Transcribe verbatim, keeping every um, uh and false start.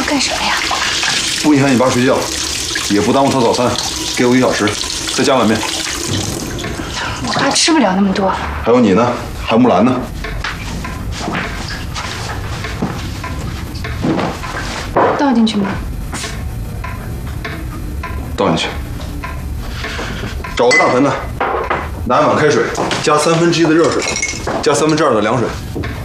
干什么呀？ 不影响你爸睡觉，也不耽误他早餐。给我一小时，再加碗面。 我爸吃不了那么多。 还有你呢，还有木兰呢。 倒进去吗？ 倒进去。找个大盆子，拿一碗开水，加三分之一的热水，加三分之二的凉水。